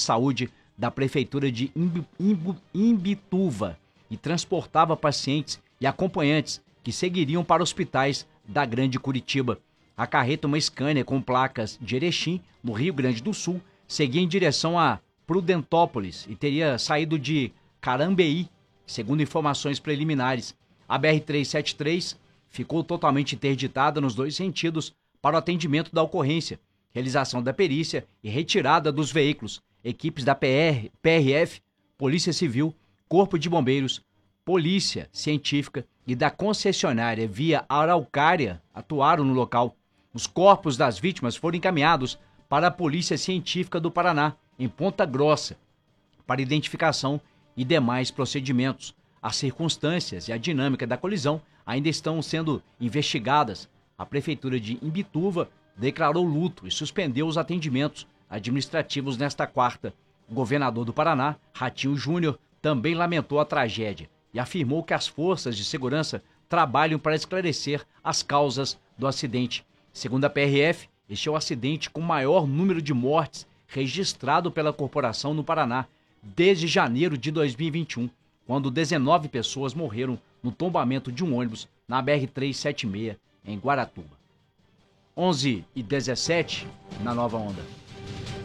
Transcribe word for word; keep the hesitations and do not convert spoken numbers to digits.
saúde da prefeitura de Imbi, Imbu, Imbituva e transportava pacientes e acompanhantes que seguiriam para hospitais da Grande Curitiba. A carreta, uma Scania com placas de Erechim, no Rio Grande do Sul, seguia em direção a Prudentópolis e teria saído de Carambeí, segundo informações preliminares. A B R trezentos e setenta e três ficou totalmente interditada nos dois sentidos para o atendimento da ocorrência, realização da perícia e retirada dos veículos. Equipes da P R, P R F, Polícia Civil, Corpo de Bombeiros, Polícia Científica e da concessionária Via Araucária atuaram no local. Os corpos das vítimas foram encaminhados para a Polícia Científica do Paraná, em Ponta Grossa, para identificação e demais procedimentos. As circunstâncias e a dinâmica da colisão ainda estão sendo investigadas. A Prefeitura de Imbituva declarou luto e suspendeu os atendimentos administrativos nesta quarta. O governador do Paraná, Ratinho Júnior, também lamentou a tragédia e afirmou que as forças de segurança trabalham para esclarecer as causas do acidente. Segundo a P R F, este é o acidente com maior número de mortes registrado pela corporação no Paraná desde janeiro de dois mil e vinte e um, quando dezenove pessoas morreram no tombamento de um ônibus na B R trezentos e setenta e seis, em Guaratuba. onze e dezessete na Nova Onda.